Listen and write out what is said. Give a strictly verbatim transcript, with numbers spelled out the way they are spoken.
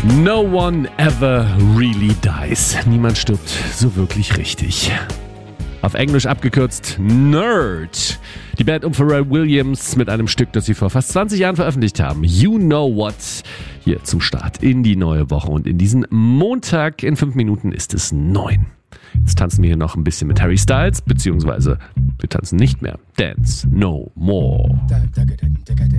No one ever really dies. Niemand stirbt so wirklich richtig. Auf Englisch abgekürzt Nerd. Die Band um Pharrell Williams mit einem Stück, das sie vor fast zwanzig Jahren veröffentlicht haben. You Know What. Hier zum Start in die neue Woche. Und in diesen Montag in fünf Minuten ist es neun. Jetzt tanzen wir hier noch ein bisschen mit Harry Styles, beziehungsweise wir tanzen nicht mehr. Dance No More.